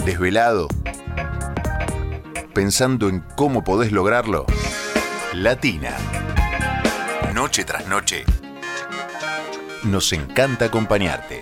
¿Desvelado? ¿Pensando en cómo podés lograrlo? Latina. Noche tras noche. Nos encanta acompañarte.